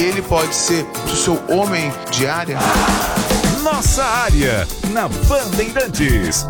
ele pode ser o seu homem de área? Nossa área, na Bandeirantes.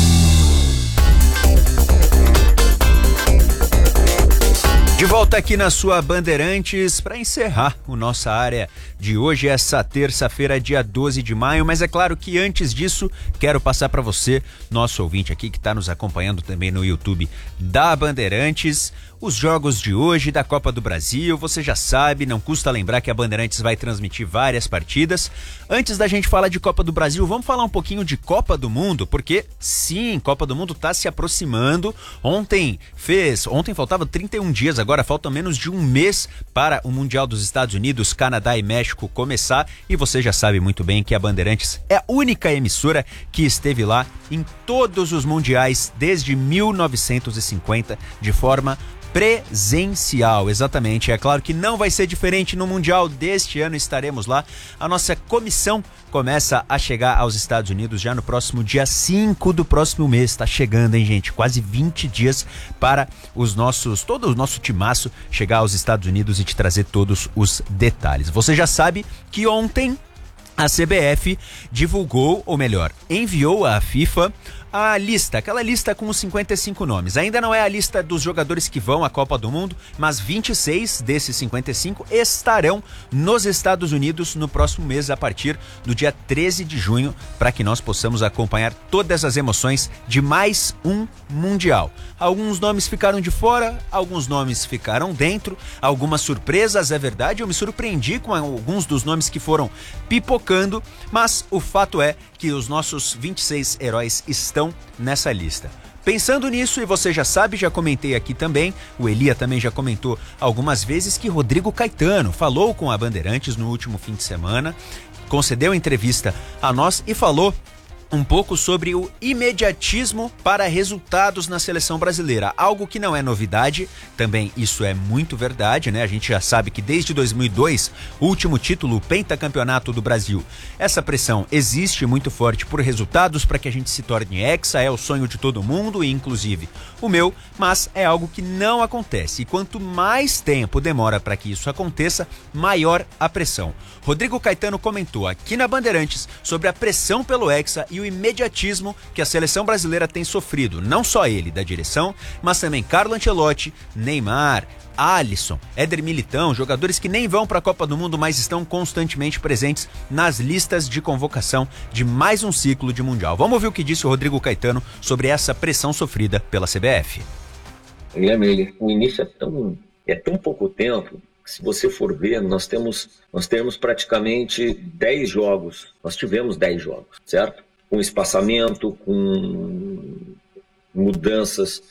De volta aqui na sua Bandeirantes para encerrar o Nossa Área de hoje, essa terça-feira, dia 12 de maio. Mas é claro que antes disso, quero passar para você, nosso ouvinte aqui que está nos acompanhando também no YouTube da Bandeirantes, os jogos de hoje da Copa do Brasil. Você já sabe, não custa lembrar que a Bandeirantes vai transmitir várias partidas. Antes da gente falar de Copa do Brasil, vamos falar um pouquinho de Copa do Mundo, porque sim, Copa do Mundo está se aproximando. Ontem faltava 31 dias, agora falta menos de um mês para o Mundial dos Estados Unidos, Canadá e México começar, e você já sabe muito bem que a Bandeirantes é a única emissora que esteve lá em todos os mundiais desde 1950 de forma presencial. Exatamente, é claro que não vai ser diferente no Mundial deste ano, estaremos lá. A nossa comissão começa a chegar aos Estados Unidos já no próximo dia 5 do próximo mês. Tá chegando, hein, gente? Quase 20 dias para todo o nosso timaço chegar aos Estados Unidos e te trazer todos os detalhes. Você já sabe que ontem a CBF divulgou, ou melhor, enviou à FIFA a lista, aquela lista com os 55 nomes. Ainda não é a lista dos jogadores que vão à Copa do Mundo, mas 26 desses 55 estarão nos Estados Unidos no próximo mês, a partir do dia 13 de junho, para que nós possamos acompanhar todas as emoções de mais um Mundial. Alguns nomes ficaram de fora, alguns nomes ficaram dentro, algumas surpresas, é verdade, eu me surpreendi com alguns dos nomes que foram pipocando, mas o fato é que os nossos 26 heróis estão nessa lista. Pensando nisso, e você já sabe, já comentei aqui também, o Elia também já comentou algumas vezes, que Rodrigo Caetano falou com a Bandeirantes no último fim de semana, concedeu entrevista a nós e falou um pouco sobre o imediatismo para resultados na seleção brasileira, algo que não é novidade, também isso é muito verdade, né? A gente já sabe que desde 2002, o último título, o pentacampeonato do Brasil, essa pressão existe muito forte por resultados para que a gente se torne hexa, é o sonho de todo mundo, e inclusive o meu, mas é algo que não acontece, e quanto mais tempo demora para que isso aconteça, maior a pressão. Rodrigo Caetano comentou aqui na Bandeirantes sobre a pressão pelo hexa e o imediatismo que a seleção brasileira tem sofrido, não só ele da direção, mas também Carlo Ancelotti, Neymar, Alisson, Éder Militão, jogadores que nem vão para a Copa do Mundo, mas estão constantemente presentes nas listas de convocação de mais um ciclo de Mundial. Vamos ouvir o que disse o Rodrigo Caetano sobre essa pressão sofrida pela CBF. Guilherme, o início é tão pouco tempo. Se você for ver, nós temos praticamente 10 jogos. Nós tivemos 10 jogos, certo? Com espaçamento, com mudanças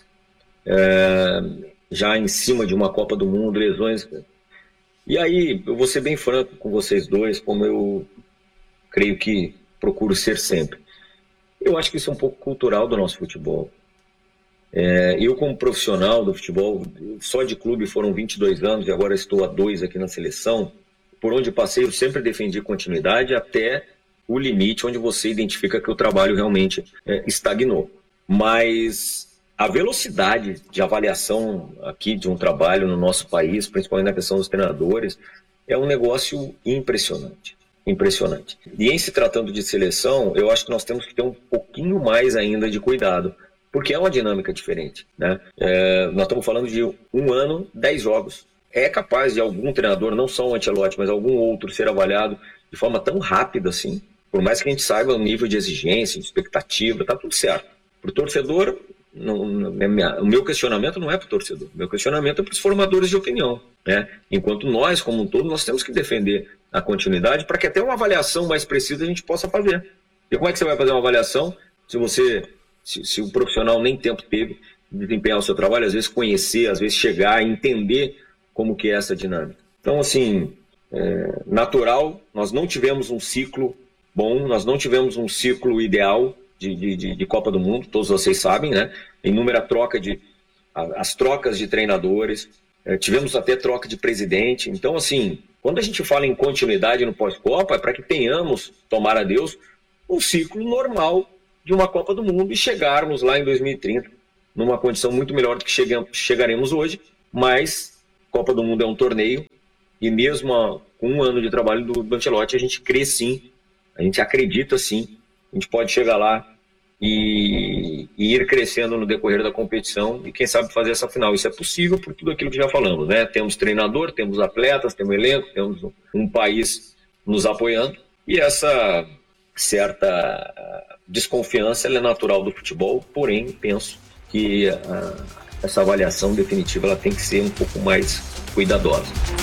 já em cima de uma Copa do Mundo, lesões. E aí, eu vou ser bem franco com vocês dois, como eu creio que procuro ser sempre. Eu acho que isso é um pouco cultural do nosso futebol. Eu, como profissional do futebol, só de clube foram 22 anos e agora estou há 2 aqui na seleção. Por onde passei, eu sempre defendi continuidade até o limite onde você identifica que o trabalho realmente estagnou. Mas a velocidade de avaliação aqui de um trabalho no nosso país, principalmente na questão dos treinadores, é um negócio impressionante. Impressionante. E em se tratando de seleção, eu acho que nós temos que ter um pouquinho mais ainda de cuidado, porque é uma dinâmica diferente, né? Nós estamos falando de 1 ano, 10 jogos. É capaz de algum treinador, não só o Ancelotti, mas algum outro, ser avaliado de forma tão rápida assim, por mais que a gente saiba o nível de exigência, de expectativa, tá tudo certo. Para o torcedor, o meu questionamento não é para o torcedor, o meu questionamento é para os formadores de opinião, né? Enquanto nós, como um todo, nós temos que defender a continuidade para que até uma avaliação mais precisa a gente possa fazer. E como é que você vai fazer uma avaliação se o profissional nem tempo teve de desempenhar o seu trabalho, às vezes conhecer, às vezes chegar, entender como que é essa dinâmica. Então, assim, natural, nós não tivemos um ciclo bom, nós não tivemos um ciclo ideal de Copa do Mundo, todos vocês sabem, né? Inúmera as trocas de treinadores, tivemos até troca de presidente. Então, assim, quando a gente fala em continuidade no pós-Copa, é para que tenhamos, tomara a Deus, um ciclo normal de uma Copa do Mundo e chegarmos lá em 2030 numa condição muito melhor do que chegaremos hoje, mas Copa do Mundo é um torneio e mesmo com um ano de trabalho do Ancelotti, a gente crê sim, a gente acredita sim, a gente pode chegar lá e ir crescendo no decorrer da competição e quem sabe fazer essa final. Isso é possível por tudo aquilo que já falamos, né? Temos treinador, temos atletas, temos elenco, temos um país nos apoiando e essa certa desconfiança ela é natural do futebol, porém penso que essa avaliação definitiva ela tem que ser um pouco mais cuidadosa.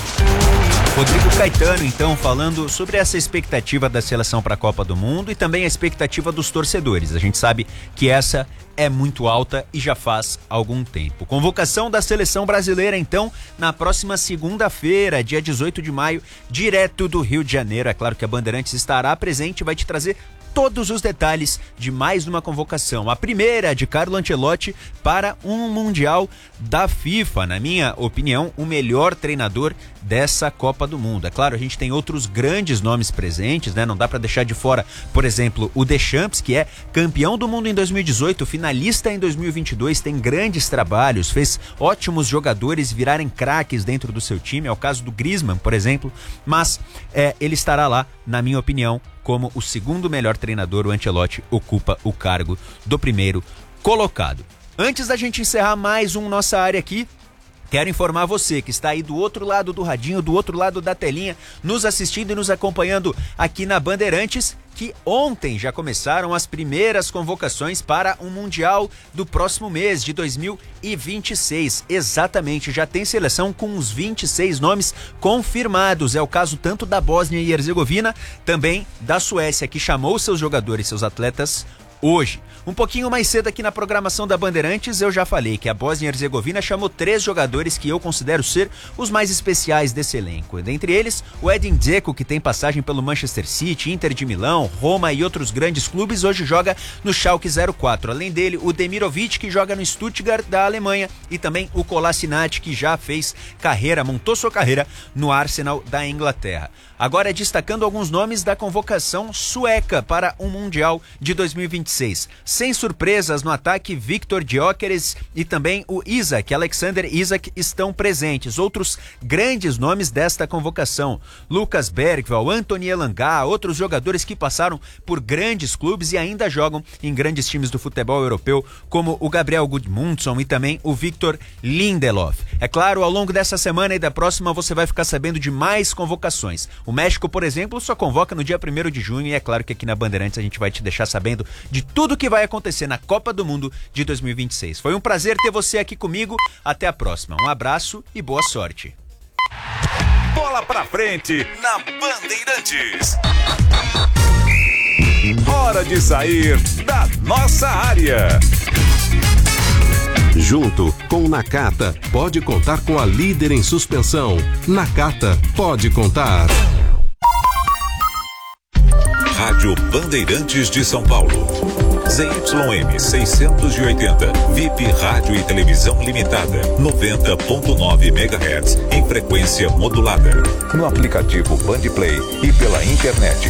Rodrigo Caetano, então, falando sobre essa expectativa da seleção para a Copa do Mundo e também a expectativa dos torcedores. A gente sabe que essa é muito alta e já faz algum tempo. Convocação da seleção brasileira, então, na próxima segunda-feira, dia 18 de maio, direto do Rio de Janeiro. É claro que a Bandeirantes estará presente e vai te trazer todos os detalhes de mais uma convocação. A primeira de Carlo Ancelotti para um Mundial da FIFA. Na minha opinião, o melhor treinador dessa Copa do Mundo. É claro, a gente tem outros grandes nomes presentes, né? Não dá para deixar de fora, por exemplo, o Deschamps, que é campeão do mundo em 2018, finalista em 2022, tem grandes trabalhos, fez ótimos jogadores virarem craques dentro do seu time. É o caso do Griezmann, por exemplo, mas ele estará lá, na minha opinião, como o segundo melhor treinador. O Ancelotti ocupa o cargo do primeiro colocado. Antes da gente encerrar mais um Nossa Área aqui, quero informar você que está aí do outro lado do radinho, do outro lado da telinha, nos assistindo e nos acompanhando aqui na Bandeirantes, que ontem já começaram as primeiras convocações para o Mundial do próximo mês, de 2026. Exatamente, já tem seleção com os 26 nomes confirmados. É o caso tanto da Bósnia e Herzegovina, também da Suécia, que chamou seus jogadores, seus atletas, hoje. Um pouquinho mais cedo aqui na programação da Bandeirantes, eu já falei que a Bósnia e Herzegovina chamou 3 jogadores que eu considero ser os mais especiais desse elenco. Dentre eles, o Edin Dzeko, que tem passagem pelo Manchester City, Inter de Milão, Roma e outros grandes clubes, hoje joga no Schalke 04. Além dele, o Demirovic, que joga no Stuttgart da Alemanha, e também o Kolasinac, que já fez carreira, montou sua carreira no Arsenal da Inglaterra. Agora destacando alguns nomes da convocação sueca para o Mundial de 2026. Sem surpresas no ataque, Viktor Gyökeres e também o Alexander Isak estão presentes. Outros grandes nomes desta convocação: Lucas Bergvall, Anthony Elanga, outros jogadores que passaram por grandes clubes e ainda jogam em grandes times do futebol europeu, como o Gabriel Gudmundsson e também o Victor Lindelof. É claro, ao longo dessa semana e da próxima você vai ficar sabendo de mais convocações. O México, por exemplo, só convoca no dia 1º de junho e é claro que aqui na Bandeirantes a gente vai te deixar sabendo de tudo que vai acontecer na Copa do Mundo de 2026. Foi um prazer ter você aqui comigo. Até a próxima. Um abraço e boa sorte. Bola pra frente na Bandeirantes. Hora de sair da nossa área. Junto com Nakata, pode contar com a líder em suspensão. Nakata pode contar. Rádio Bandeirantes de São Paulo. ZYM 680, VIP Rádio e Televisão Limitada, 90.9 MHz, em frequência modulada. No aplicativo Bandplay e pela internet,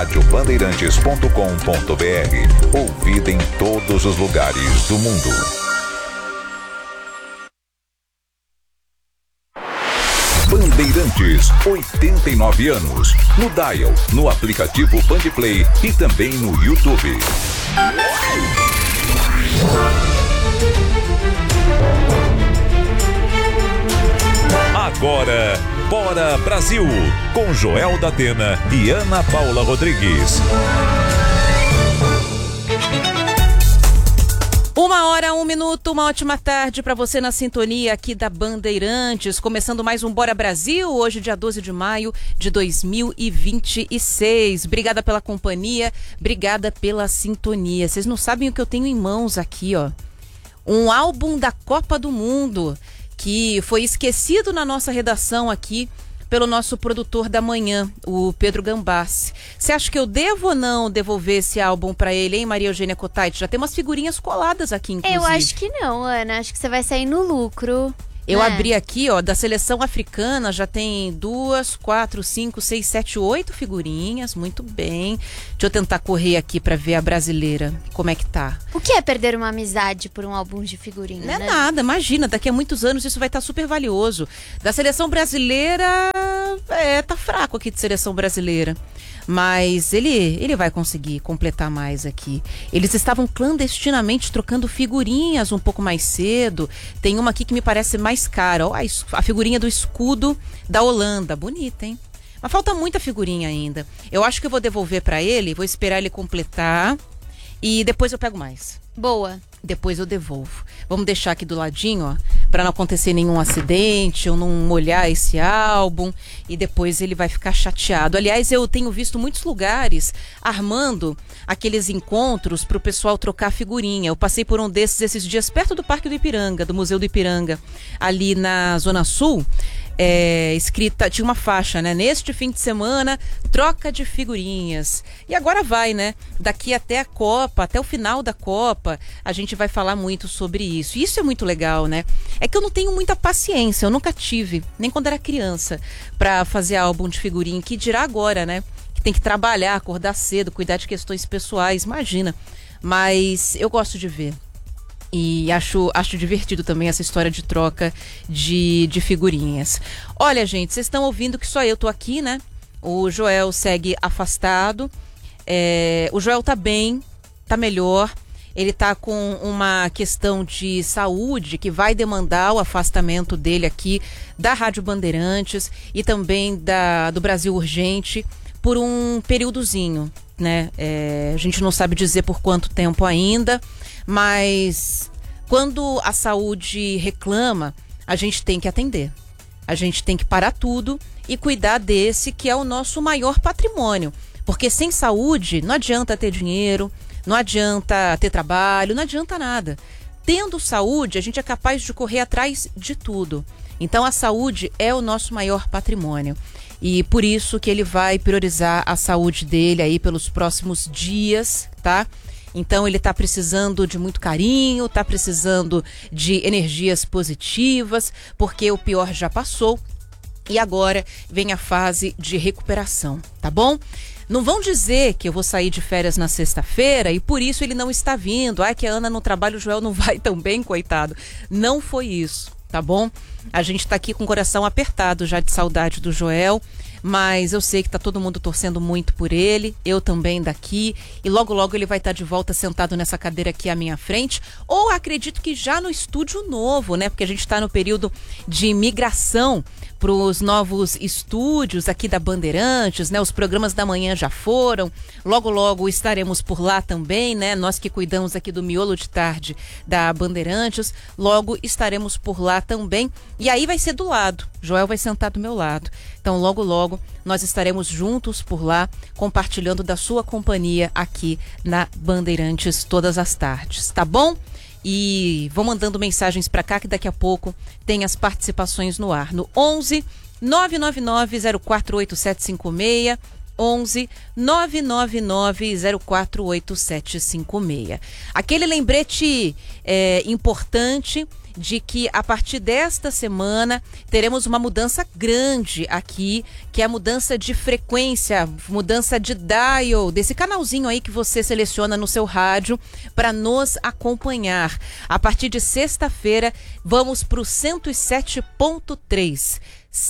radiobandeirantes.com.br. Ouvida em todos os lugares do mundo. Bandeirantes, 89 anos. No Dial, no aplicativo Bandplay e também no YouTube. Agora, Bora Brasil, com Joel da Atena e Ana Paula Rodrigues. 1h, 1 minuto, uma ótima tarde para você na sintonia aqui da Bandeirantes, começando mais um Bora Brasil, hoje dia 12 de maio de 2026. Obrigada pela companhia, obrigada pela sintonia. Vocês não sabem o que eu tenho em mãos aqui, ó. Um álbum da Copa do Mundo, que foi esquecido na nossa redação aqui pelo nosso produtor da manhã, o Pedro Gambassi. Você acha que eu devo ou não devolver esse álbum pra ele, hein, Maria Eugênia Cotait? Já tem umas figurinhas coladas aqui, inclusive. Eu acho que não, Ana. Acho que você vai sair no lucro. Eu abri aqui, ó, da seleção africana, já tem 2, 4, 5, 6, 7, 8 figurinhas, muito bem. Deixa eu tentar correr aqui pra ver a brasileira, como é que tá. O que é perder uma amizade por um álbum de figurinhas, Não é né? nada, imagina, daqui a muitos anos isso vai estar super valioso. Da seleção brasileira, tá fraco aqui de seleção brasileira. Mas ele vai conseguir completar mais aqui. Eles estavam clandestinamente trocando figurinhas um pouco mais cedo. Tem uma aqui que me parece mais cara. Ó, a figurinha do escudo da Holanda. Bonita, hein? Mas falta muita figurinha ainda. Eu acho que eu vou devolver pra ele, vou esperar ele completar e depois eu pego mais. Boa. Depois eu devolvo. Vamos deixar aqui do ladinho, ó, para não acontecer nenhum acidente ou não molhar esse álbum e depois ele vai ficar chateado. Aliás, eu tenho visto muitos lugares armando aqueles encontros para o pessoal trocar figurinha. Eu passei por um desses esses dias perto do Parque do Ipiranga, do Museu do Ipiranga, ali na Zona Sul. Escrita, tinha uma faixa, né? Neste fim de semana, troca de figurinhas. E agora vai, né? Daqui até a Copa, até o final da Copa, a gente vai falar muito sobre isso. E isso é muito legal, né? É que eu não tenho muita paciência, eu nunca tive, nem quando era criança, para fazer álbum de figurinha, que dirá agora, né? Que tem que trabalhar, acordar cedo, cuidar de questões pessoais, imagina. Mas eu gosto de ver. E acho divertido também essa história de troca de figurinhas. Olha, gente, vocês estão ouvindo que só eu tô aqui, né? O Joel segue afastado. O Joel tá bem, tá melhor. Ele tá com uma questão de saúde que vai demandar o afastamento dele aqui da Rádio Bandeirantes e também do Brasil Urgente por um períodozinho, né? A gente não sabe dizer por quanto tempo ainda. Mas quando a saúde reclama, a gente tem que atender. A gente tem que parar tudo e cuidar desse que é o nosso maior patrimônio. Porque sem saúde não adianta ter dinheiro, não adianta ter trabalho, não adianta nada. Tendo saúde, a gente é capaz de correr atrás de tudo. Então a saúde é o nosso maior patrimônio. E por isso que ele vai priorizar a saúde dele aí pelos próximos dias, tá? Então ele está precisando de muito carinho, está precisando de energias positivas, porque o pior já passou e agora vem a fase de recuperação, tá bom? Não vão dizer que eu vou sair de férias na sexta-feira e por isso ele não está vindo. Que a Ana no trabalho, o Joel não vai tão bem, coitado. Não foi isso, tá bom? A gente está aqui com o coração apertado já de saudade do Joel. Mas eu sei que tá todo mundo torcendo muito por ele, eu também daqui, e logo logo ele vai estar de volta sentado nessa cadeira aqui à minha frente, ou acredito que já no estúdio novo, né? Porque a gente está no período de migração para os novos estúdios aqui da Bandeirantes, né? Os programas da manhã já foram, logo logo estaremos por lá também, né? Nós que cuidamos aqui do miolo de tarde da Bandeirantes, logo estaremos por lá também, e aí vai ser do lado, Joel vai sentar do meu lado. Então, logo, logo, nós estaremos juntos por lá, compartilhando da sua companhia aqui na Bandeirantes todas as tardes, tá bom? E vão mandando mensagens para cá que daqui a pouco tem as participações no ar. No 11 999 048756, 11 999 048756. Aquele lembrete importante de que a partir desta semana teremos uma mudança grande aqui, que é a mudança de frequência, mudança de dial, desse canalzinho aí que você seleciona no seu rádio para nos acompanhar. A partir de sexta-feira vamos para o 107.3.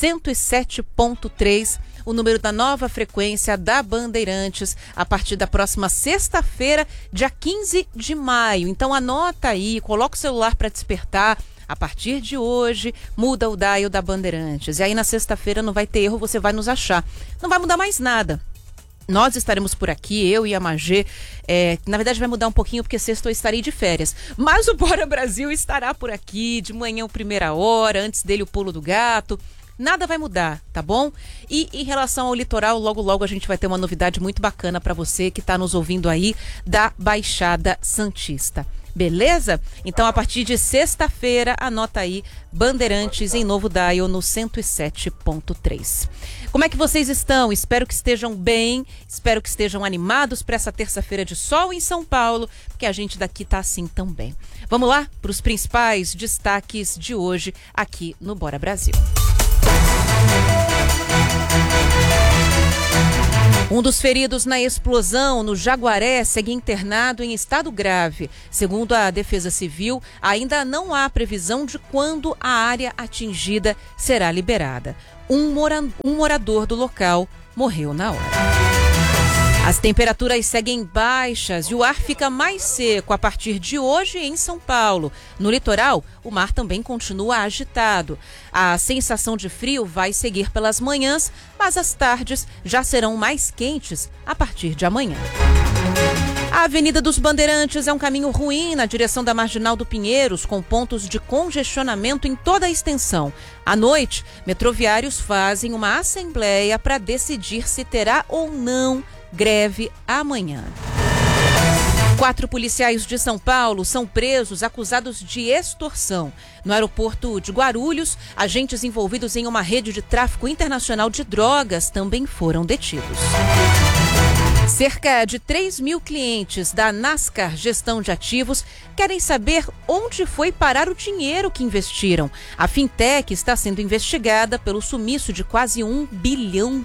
107.3, o número da nova frequência da Bandeirantes, a partir da próxima sexta-feira, dia 15 de maio. Então anota aí, coloca o celular para despertar. A partir de hoje, muda o dial da Bandeirantes. E aí na sexta-feira não vai ter erro, você vai nos achar. Não vai mudar mais nada. Nós estaremos por aqui, eu e a Magê. Na verdade vai mudar um pouquinho porque sexta eu estarei de férias. Mas o Bora Brasil estará por aqui, de manhã, primeira hora, antes dele o pulo do gato. Nada vai mudar, tá bom? E em relação ao litoral, logo logo a gente vai ter uma novidade muito bacana para você que está nos ouvindo aí da Baixada Santista. Beleza? Então a partir de sexta-feira, anota aí, Bandeirantes em novo dial no 107.3. Como é que vocês estão? Espero que estejam bem, espero que estejam animados para essa terça-feira de sol em São Paulo, porque a gente daqui tá assim também. Vamos lá para os principais destaques de hoje aqui no Bora Brasil. Um dos feridos na explosão no Jaguaré segue internado em estado grave. Segundo a Defesa Civil, ainda não há previsão de quando a área atingida será liberada. Um morador do local morreu na hora. As temperaturas seguem baixas e o ar fica mais seco a partir de hoje em São Paulo. No litoral, o mar também continua agitado. A sensação de frio vai seguir pelas manhãs, mas as tardes já serão mais quentes a partir de amanhã. A Avenida dos Bandeirantes é um caminho ruim na direção da Marginal do Pinheiros, com pontos de congestionamento em toda a extensão. À noite, metroviários fazem uma assembleia para decidir se terá ou não greve amanhã. 4 policiais de São Paulo são presos acusados de extorsão. No aeroporto de Guarulhos, agentes envolvidos em uma rede de tráfico internacional de drogas também foram detidos. Cerca de 3.000 clientes da NASCAR Gestão de Ativos querem saber onde foi parar o dinheiro que investiram. A fintech está sendo investigada pelo sumiço de quase R$1 bilhão.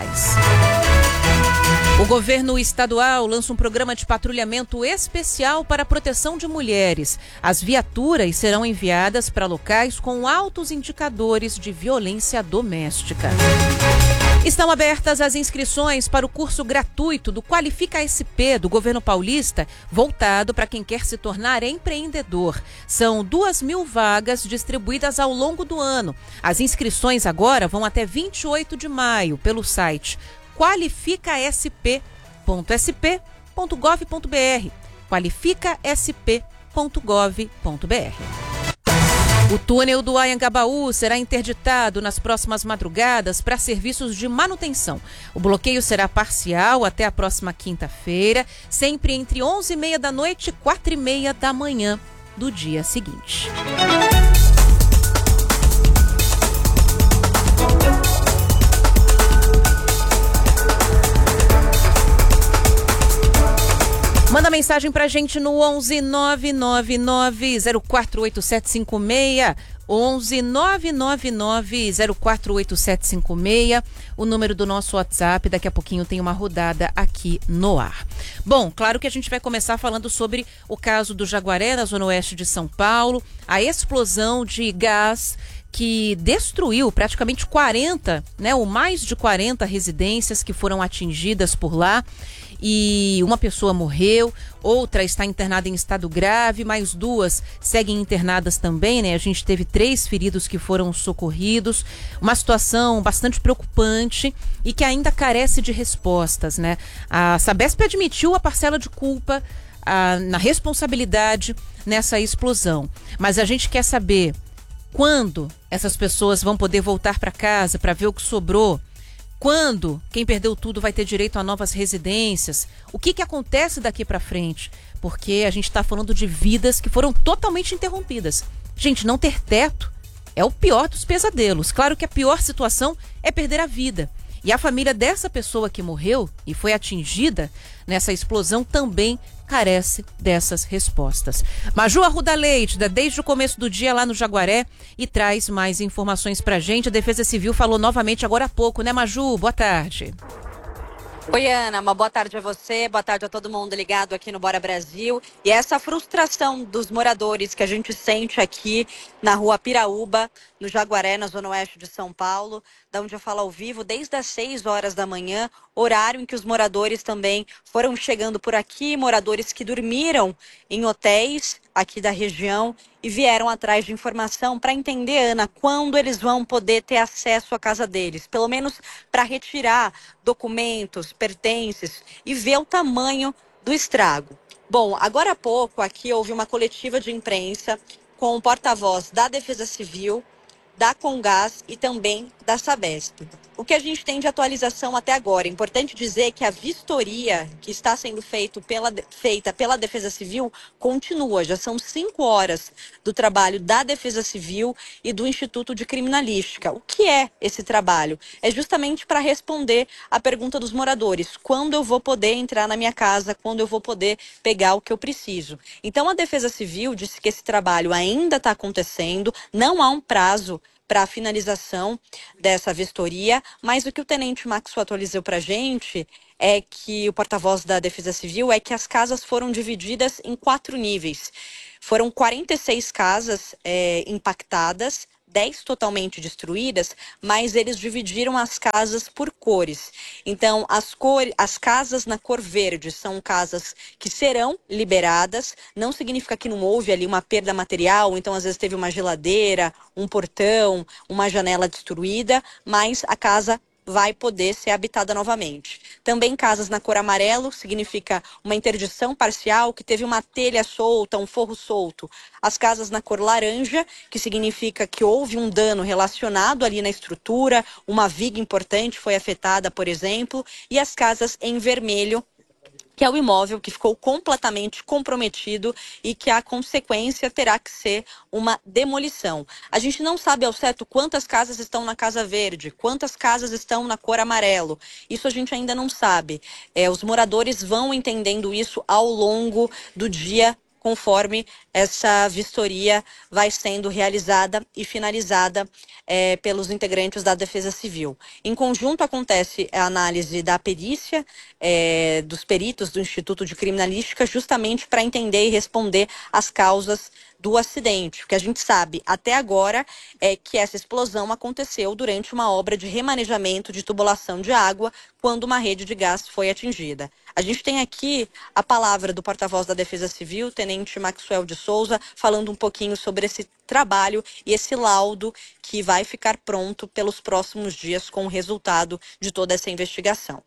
O governo estadual lança um programa de patrulhamento especial para a proteção de mulheres. As viaturas serão enviadas para locais com altos indicadores de violência doméstica. Estão abertas as inscrições para o curso gratuito do Qualifica SP do governo paulista, voltado para quem quer se tornar empreendedor. São 2.000 vagas distribuídas ao longo do ano. As inscrições agora vão até 28 de maio pelo site qualificasp.sp.gov.br, qualificasp.gov.br. O túnel do Anhangabaú será interditado nas próximas madrugadas para serviços de manutenção. O bloqueio será parcial até a próxima quinta-feira, sempre entre 11h30 da noite e 4h30 da manhã do dia seguinte. Manda mensagem pra gente no 11 999 048756, 11 999 048756, o número do nosso WhatsApp. Daqui a pouquinho tem uma rodada aqui no ar. Bom, claro que a gente vai começar falando sobre o caso do Jaguaré, na zona oeste de São Paulo, a explosão de gás que destruiu praticamente 40, ou mais de 40 residências que foram atingidas por lá. E uma pessoa morreu, outra está internada em estado grave, mais 2 seguem internadas também, A gente teve 3 feridos que foram socorridos, uma situação bastante preocupante e que ainda carece de respostas, A Sabesp admitiu a parcela de culpa na responsabilidade nessa explosão, mas a gente quer saber quando essas pessoas vão poder voltar para casa para ver o que sobrou. Quando quem perdeu tudo vai ter direito a novas residências? O que acontece daqui para frente? Porque a gente está falando de vidas que foram totalmente interrompidas. Gente, não ter teto é o pior dos pesadelos. Claro que a pior situação é perder a vida. E a família dessa pessoa que morreu e foi atingida nessa explosão também carece dessas respostas. Maju Arruda Leite, desde o começo do dia lá no Jaguaré, e traz mais informações pra gente. A Defesa Civil falou novamente agora há pouco, Maju? Boa tarde. Oi, Ana, uma boa tarde a você, boa tarde a todo mundo ligado aqui no Bora Brasil. E essa frustração dos moradores que a gente sente aqui na rua Piraúba, no Jaguaré, na zona oeste de São Paulo, da onde eu falo ao vivo, desde as 6 horas da manhã, horário em que os moradores também foram chegando por aqui, moradores que dormiram em hotéis aqui da região e vieram atrás de informação para entender, Ana, quando eles vão poder ter acesso à casa deles, pelo menos para retirar documentos, pertences e ver o tamanho do estrago. Bom, agora há pouco aqui houve uma coletiva de imprensa com o porta-voz da Defesa Civil, da Comgás e também da Sabesp. O que a gente tem de atualização até agora? É importante dizer que a vistoria que está sendo feita pela Defesa Civil continua. Já são 5 horas do trabalho da Defesa Civil e do Instituto de Criminalística. O que é esse trabalho? É justamente para responder à pergunta dos moradores. Quando eu vou poder entrar na minha casa? Quando eu vou poder pegar o que eu preciso? Então a Defesa Civil disse que esse trabalho ainda está acontecendo, não há um prazo para a finalização dessa vistoria, mas o que o Tenente Maxwell atualizou para a gente é que o porta-voz da Defesa Civil é que as casas foram divididas em 4 níveis. Foram 46 casas impactadas, 10 totalmente destruídas, mas eles dividiram as casas por cores. Então, as casas na cor verde são casas que serão liberadas, não significa que não houve ali uma perda material, então às vezes teve uma geladeira, um portão, uma janela destruída, mas a casa vai poder ser habitada novamente. Também casas na cor amarelo significa uma interdição parcial, que teve uma telha solta, um forro solto. As casas na cor laranja, que significa que houve um dano relacionado ali na estrutura, uma viga importante foi afetada, por exemplo, e as casas em vermelho, que é o imóvel que ficou completamente comprometido e que a consequência terá que ser uma demolição. A gente não sabe ao certo quantas casas estão na Casa Verde, quantas casas estão na cor amarelo. Isso a gente ainda não sabe. Os moradores vão entendendo isso ao longo do dia, conforme essa vistoria vai sendo realizada e finalizada pelos integrantes da Defesa Civil. Em conjunto, acontece a análise da perícia dos peritos do Instituto de Criminalística, justamente para entender e responder às causas do acidente. O que a gente sabe até agora é que essa explosão aconteceu durante uma obra de remanejamento de tubulação de água, quando uma rede de gás foi atingida. A gente tem aqui a palavra do porta-voz da Defesa Civil, Tenente Maxwell de Souza, falando um pouquinho sobre esse trabalho e esse laudo que vai ficar pronto pelos próximos dias com o resultado de toda essa investigação.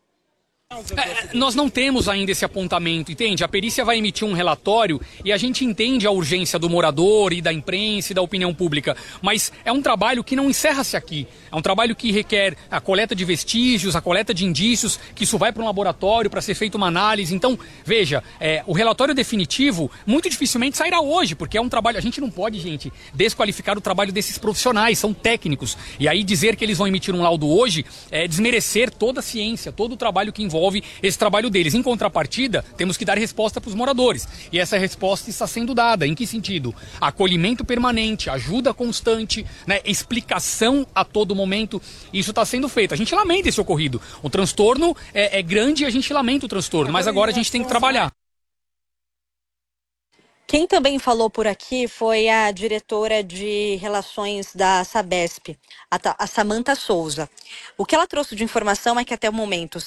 Nós não temos ainda esse apontamento, entende? A perícia vai emitir um relatório e a gente entende a urgência do morador e da imprensa e da opinião pública, mas é um trabalho que não encerra-se aqui. É um trabalho que requer a coleta de vestígios, a coleta de indícios, que isso vai para um laboratório para ser feita uma análise. Então, veja, o relatório definitivo muito dificilmente sairá hoje, porque é um trabalho... A gente não pode, gente, desqualificar o trabalho desses profissionais, são técnicos. E aí dizer que eles vão emitir um laudo hoje é desmerecer toda a ciência, todo o trabalho que envolve esse trabalho deles. Em contrapartida, temos que dar resposta para os moradores. E essa resposta está sendo dada. Em que sentido? Acolhimento permanente, ajuda constante, né? Explicação a todo momento. Isso está sendo feito. A gente lamenta esse ocorrido. O transtorno é grande e a gente lamenta o transtorno. Mas agora a gente tem que trabalhar. Quem também falou por aqui foi a diretora de relações da Sabesp, a Samantha Souza. O que ela trouxe de informação é que até o momento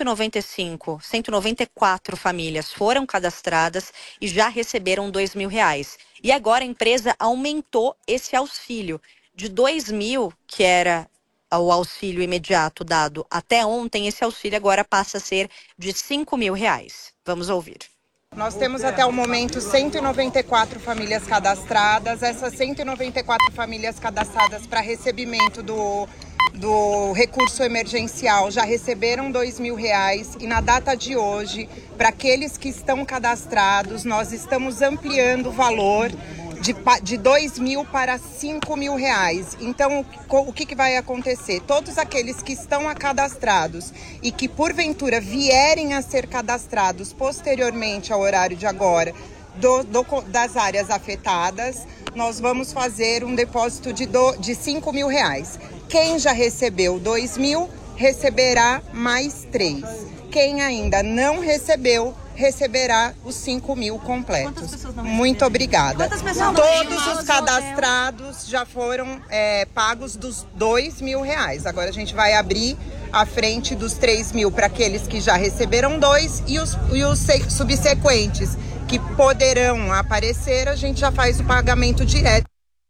194 famílias foram cadastradas e já receberam R$2.000. E agora a empresa aumentou esse auxílio de R$2.000, que era o auxílio imediato dado até ontem. Esse auxílio agora passa a ser de R$5.000. Vamos ouvir. Nós temos até o momento 194 famílias cadastradas. Essas 194 famílias cadastradas para recebimento do recurso emergencial já receberam R$2.000 e na data de hoje, para aqueles que estão cadastrados, nós estamos ampliando o valor de R$2.000 para R$5.000. Então, o que vai acontecer? Todos aqueles que estão cadastrados e que, porventura, vierem a ser cadastrados posteriormente ao horário de agora das áreas afetadas, nós vamos fazer um depósito de R$5.000. Quem já recebeu R$2.000, receberá mais 3. Quem ainda não recebeu, receberá os 5.000 completos. Muito obrigada. Todos os cadastrados já foram pagos dos R$2.000. Agora a gente vai abrir a frente dos 3.000 para aqueles que já receberam 2 e os subsequentes que poderão aparecer, a gente já faz o pagamento direto.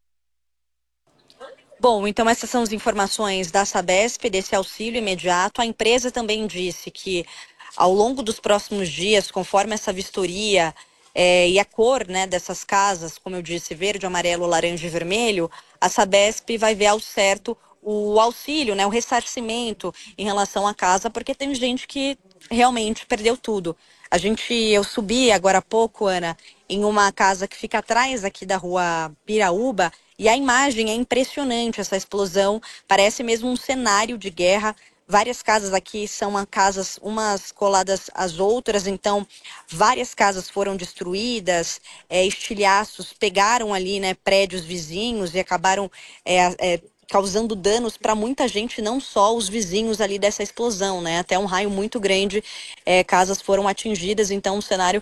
Bom, então essas são as informações da Sabesp, desse auxílio imediato. A empresa também disse que ao longo dos próximos dias, conforme essa vistoria e a cor, né, dessas casas, como eu disse, verde, amarelo, laranja e vermelho, a Sabesp vai ver ao certo o auxílio, né, o ressarcimento em relação à casa, porque tem gente que realmente perdeu tudo. Eu subi agora há pouco, Ana, em uma casa que fica atrás aqui da rua Piraúba, e a imagem é impressionante, essa explosão, parece mesmo um cenário de guerra. Várias casas aqui são casas umas coladas às outras, então várias casas foram destruídas, estilhaços pegaram ali, né, prédios vizinhos e acabaram causando danos para muita gente, não só os vizinhos ali dessa explosão, né? Até um raio muito grande, casas foram atingidas, então um cenário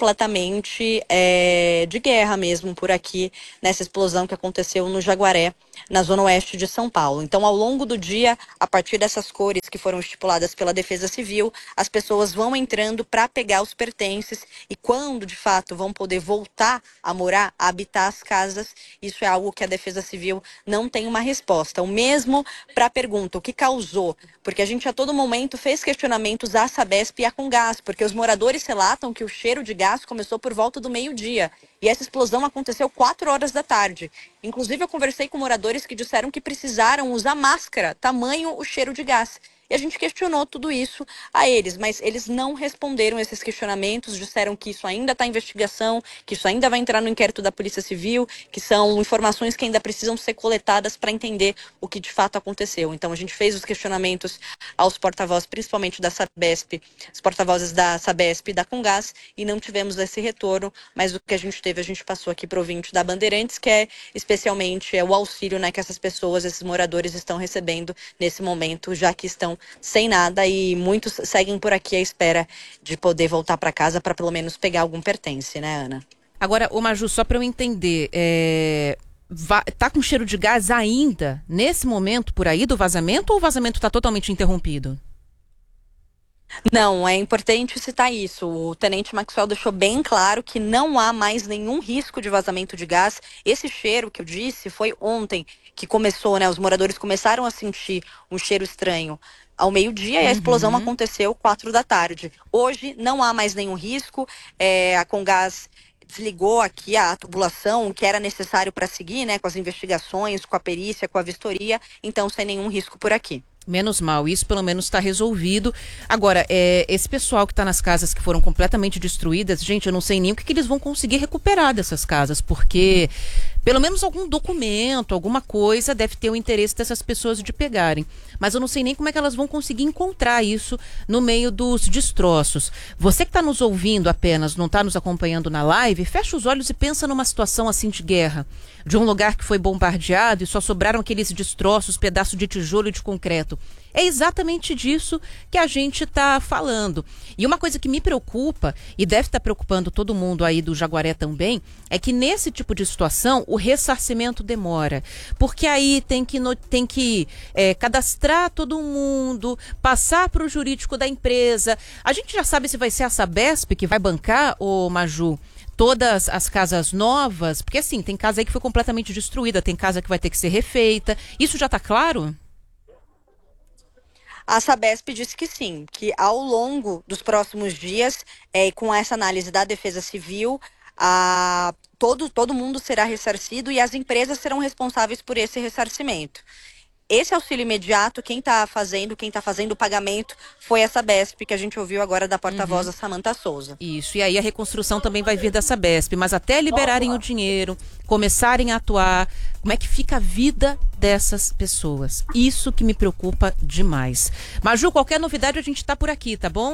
completamente de guerra mesmo por aqui, nessa explosão que aconteceu no Jaguaré, na zona oeste de São Paulo. Então, ao longo do dia, a partir dessas cores que foram estipuladas pela Defesa Civil, as pessoas vão entrando para pegar os pertences e quando, de fato, vão poder voltar a morar, a habitar as casas, isso é algo que a Defesa Civil não tem uma resposta. O mesmo para a pergunta, o que causou? Porque a gente a todo momento fez questionamentos à Sabesp e à Comgás, porque os moradores relatam que o cheiro de gás começou por volta do meio-dia. E essa explosão aconteceu 4 horas da tarde. Inclusive, eu conversei com moradores que disseram que precisaram usar máscara, tamanho o cheiro de gás. E a gente questionou tudo isso a eles, mas eles não responderam esses questionamentos, disseram que isso ainda está em investigação, que isso ainda vai entrar no inquérito da Polícia Civil, que são informações que ainda precisam ser coletadas para entender o que de fato aconteceu. Então a gente fez os questionamentos aos porta-vozes, principalmente da Sabesp, os porta-vozes da Sabesp e da Comgás, e não tivemos esse retorno, mas o que a gente teve, a gente passou aqui para o ouvinte da Bandeirantes, que é especialmente o auxílio, né, que essas pessoas, esses moradores estão recebendo nesse momento, já que estão sem nada e muitos seguem por aqui à espera de poder voltar para casa para pelo menos pegar algum pertence, né, Ana? Agora, ô Maju, só para eu entender, tá com cheiro de gás ainda nesse momento por aí do vazamento ou o vazamento está totalmente interrompido? Não, é importante citar isso. O tenente Maxwell deixou bem claro que não há mais nenhum risco de vazamento de gás. Esse cheiro que eu disse foi ontem que começou, né? Os moradores começaram a sentir um cheiro estranho ao meio-dia e a explosão aconteceu 4 da tarde. Hoje não há mais nenhum risco. A Comgás desligou aqui a tubulação, o que era necessário para seguir, né? Com as investigações, com a perícia, com a vistoria. Então, sem nenhum risco por aqui. Menos mal, isso pelo menos está resolvido. Agora, esse pessoal que está nas casas que foram completamente destruídas, gente, eu não sei nem o que eles vão conseguir recuperar dessas casas, porque pelo menos algum documento, alguma coisa deve ter o interesse dessas pessoas de pegarem. Mas eu não sei nem como é que elas vão conseguir encontrar isso no meio dos destroços. Você que está nos ouvindo apenas, não está nos acompanhando na live, fecha os olhos e pensa numa situação assim de guerra, de um lugar que foi bombardeado e só sobraram aqueles destroços, pedaços de tijolo e de concreto. É exatamente disso que a gente está falando. E uma coisa que me preocupa, e deve estar preocupando todo mundo aí do Jaguaré também, é que nesse tipo de situação o ressarcimento demora. Porque aí tem que cadastrar todo mundo, passar para o jurídico da empresa. A gente já sabe se vai ser a Sabesp que vai bancar, ô Maju, todas as casas novas, porque assim, tem casa aí que foi completamente destruída, tem casa que vai ter que ser refeita. Isso já está claro? A Sabesp disse que sim, que ao longo dos próximos dias, com essa análise da Defesa Civil, todo mundo será ressarcido e as empresas serão responsáveis por esse ressarcimento. Esse auxílio imediato, quem está fazendo o pagamento foi a Sabesp, que a gente ouviu agora da porta-voz, a Samanta Souza. Isso, e aí a reconstrução também vai vir da Sabesp, mas até liberarem o dinheiro, começarem a atuar, como é que fica a vida dessas pessoas? Isso que me preocupa demais. Maju, qualquer novidade a gente está por aqui, tá bom?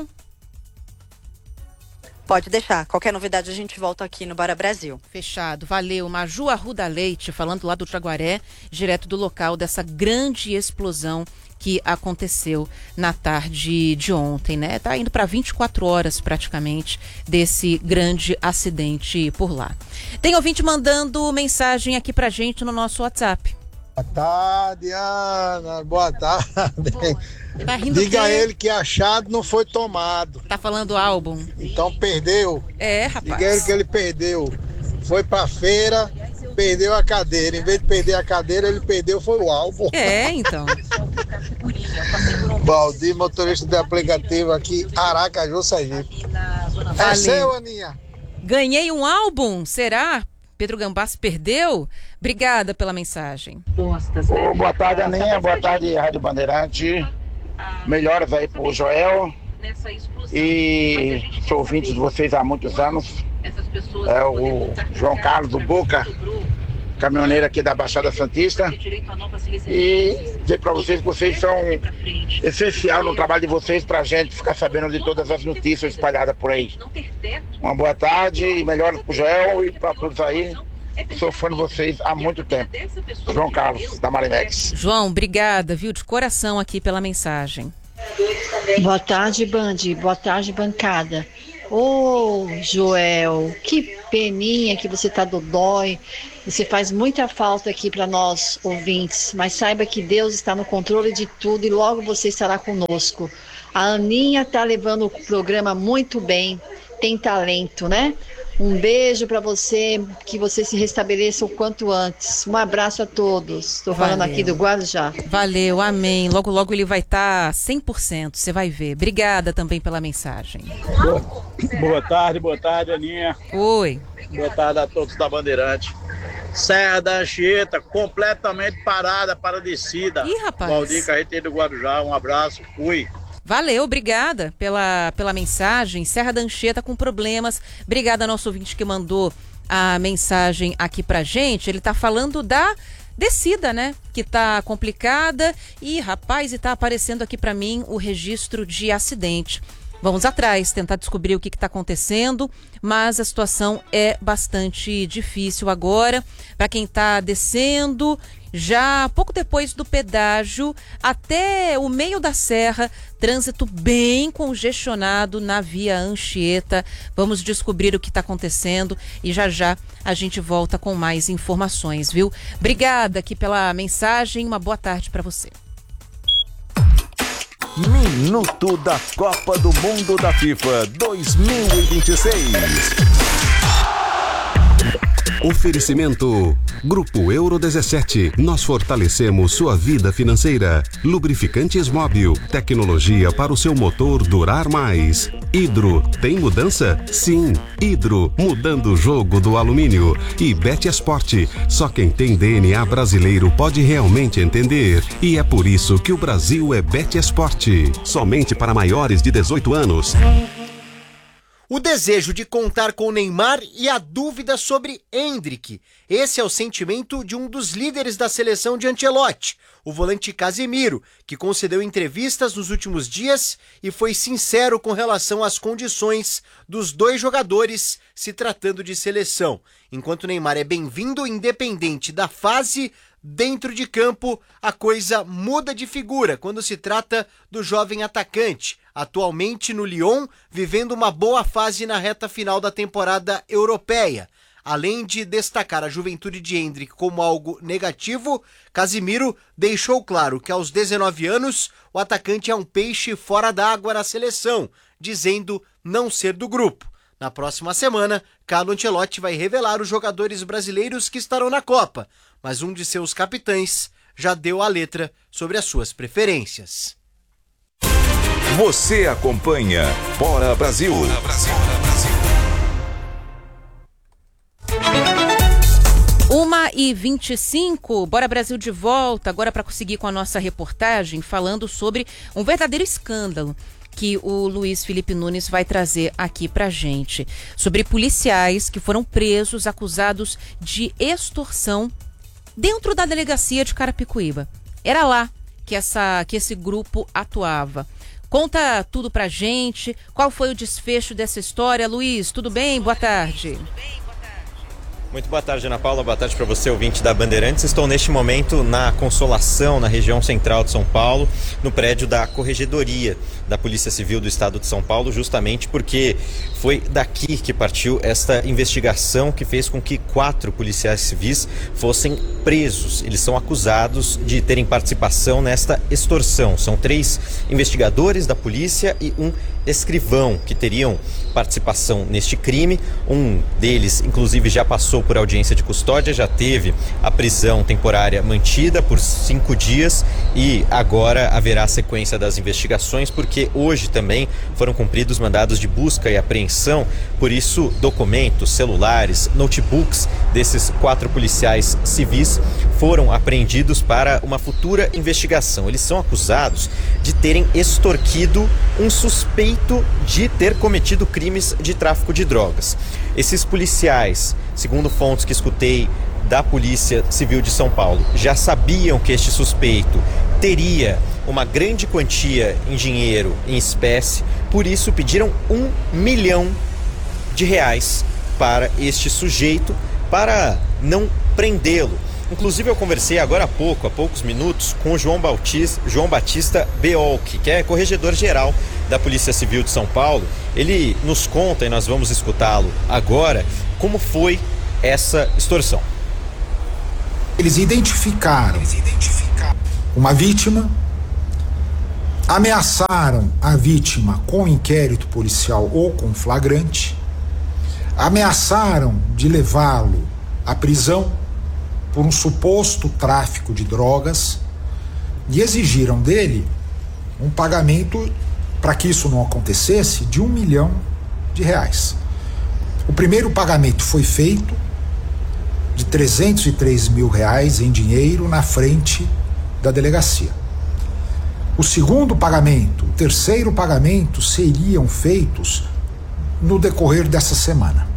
Pode deixar. Qualquer novidade a gente volta aqui no Bora Brasil. Fechado. Valeu. Maju Arruda Leite, falando lá do Jaguaré, direto do local dessa grande explosão que aconteceu na tarde de ontem, né? Tá indo para 24 horas praticamente desse grande acidente por lá. Tem ouvinte mandando mensagem aqui pra gente no nosso WhatsApp. Boa tarde, Ana. Boa tarde. Tá rindo. Diga a ele que achado não foi tomado. Tá falando do álbum. Então perdeu. Rapaz. Diga a ele que ele perdeu. Foi pra feira, perdeu a cadeira. Em vez de perder a cadeira, ele perdeu foi o álbum. Então. Valdir, motorista de aplicativo aqui, Aracaju, Sergipe. É seu, Aninha. Ganhei um álbum, será? Pedro Gambassi perdeu? Obrigada pela mensagem. Boa tarde, Aninha. Boa tarde, Rádio Bandeirante. Melhoras aí pro Joel. E sou ouvinte de vocês há muitos anos. É o João Carlos do Boca, caminhoneiro aqui da Baixada Santista. E dizer para vocês que vocês são essencial no trabalho de vocês pra gente ficar sabendo de todas as notícias espalhadas por aí. Uma boa tarde e melhoras pro Joel e para todos aí. Sou fã de vocês há muito tempo. João Carlos, da Marimex. João, obrigada, viu, de coração aqui pela mensagem. Boa tarde, Band. Boa tarde, bancada. Ô, Joel, que peninha que você tá dodói. Você faz muita falta aqui para nós, ouvintes, mas saiba que Deus está no controle de tudo e logo você estará conosco. A Aninha está levando o programa muito bem, tem talento, né? Um beijo para você, que você se restabeleça o quanto antes. Um abraço a todos. Estou falando aqui do Guarujá. Valeu, amém. Logo, logo ele vai estar 100%, você vai ver. Obrigada também pela mensagem. Boa tarde, Aninha. Oi. Boa tarde a todos da Bandeirante. Serra da Anchieta, completamente parada para a descida. Ih, rapaz. Valdir Carreteiro do Guarujá, um abraço, fui. Valeu, obrigada pela mensagem. Serra da Anchieta com problemas. Obrigada ao nosso ouvinte que mandou a mensagem aqui pra gente. Ele tá falando da descida, né? Que tá complicada e, rapaz, e tá aparecendo aqui pra mim o registro de acidente. Vamos atrás, tentar descobrir o que está acontecendo, mas a situação é bastante difícil agora. Para quem está descendo, já pouco depois do pedágio, até o meio da serra, trânsito bem congestionado na via Anchieta. Vamos descobrir o que está acontecendo e já já a gente volta com mais informações, viu? Obrigada aqui pela mensagem, uma boa tarde para você. Minuto da Copa do Mundo da FIFA 2026. Oferecimento Grupo Euro 17. Nós fortalecemos sua vida financeira. Lubrificantes Móbil. Tecnologia para o seu motor durar mais. Hidro. Tem mudança? Sim. Hidro. Mudando o jogo do alumínio. E Betesport. Só quem tem DNA brasileiro pode realmente entender. E é por isso que o Brasil é Betesport. Somente para maiores de 18 anos. O desejo de contar com Neymar e a dúvida sobre Endrick. Esse é o sentimento de um dos líderes da seleção de Ancelotti, o volante Casemiro, que concedeu entrevistas nos últimos dias e foi sincero com relação às condições dos dois jogadores se tratando de seleção. Enquanto Neymar é bem-vindo, independente da fase, dentro de campo, a coisa muda de figura quando se trata do jovem atacante, atualmente no Lyon, vivendo uma boa fase na reta final da temporada europeia. Além de destacar a juventude de Endrick como algo negativo, Casemiro deixou claro que aos 19 anos o atacante é um peixe fora d'água na seleção, dizendo não ser do grupo. Na próxima semana, Carlo Ancelotti vai revelar os jogadores brasileiros que estarão na Copa, mas um de seus capitães já deu a letra sobre as suas preferências. Você acompanha Bora Brasil. 1h25, Bora Brasil de volta, agora para conseguir com a nossa reportagem, falando sobre um verdadeiro escândalo que o Luiz Felipe Nunes vai trazer aqui pra gente, sobre policiais que foram presos acusados de extorsão dentro da delegacia de Carapicuíba. Era lá que esse grupo atuava. Conta tudo pra gente, qual foi o desfecho dessa história, Luiz? Tudo bem? Boa tarde. Muito boa tarde, Ana Paula. Boa tarde para você, ouvinte da Bandeirantes. Estou neste momento na Consolação, na região central de São Paulo, no prédio da Corregedoria da Polícia Civil do Estado de São Paulo, justamente porque foi daqui que partiu esta investigação que fez com que 4 policiais civis fossem presos. Eles são acusados de terem participação nesta extorsão. São 3 investigadores da polícia e um escrivão que teriam participação neste crime. Um deles, inclusive, já passou por audiência de custódia, já teve a prisão temporária mantida por 5 dias e agora haverá a sequência das investigações, porque hoje também foram cumpridos mandados de busca e apreensão. Por isso, documentos, celulares, notebooks desses 4 policiais civis foram apreendidos para uma futura investigação. Eles são acusados de terem extorquido um suspeito de ter cometido crimes de tráfico de drogas. Esses policiais, segundo fontes que escutei da Polícia Civil de São Paulo, já sabiam que este suspeito teria uma grande quantia em dinheiro, em espécie, por isso pediram R$1 milhão para este sujeito, para não prendê-lo. Inclusive eu conversei agora há poucos minutos, com o João Batista Beolk, que é corregedor-geral da Polícia Civil de São Paulo. Ele nos conta, e nós vamos escutá-lo agora, como foi essa extorsão. Eles identificaram uma vítima, ameaçaram a vítima com inquérito policial ou com flagrante, ameaçaram de levá-lo à prisão por um suposto tráfico de drogas e exigiram dele um pagamento, para que isso não acontecesse, de R$1 milhão. O primeiro pagamento foi feito de R$303 mil em dinheiro na frente da delegacia. O segundo pagamento, o terceiro pagamento seriam feitos no decorrer dessa semana.